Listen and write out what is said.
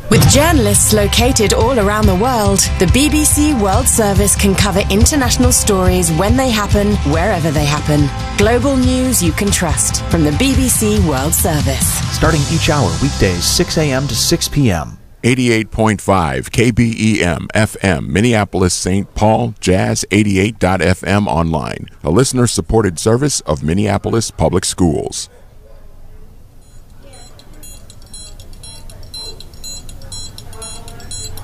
With journalists located all around the world, the BBC World Service can cover international stories when they happen, wherever they happen. Global news you can trust from the BBC World Service. Starting each hour weekdays 6 a.m. to 6 p.m. 88.5 KBEM FM, Minneapolis, St. Paul, Jazz 88.FM online, a listener-supported service of Minneapolis Public Schools.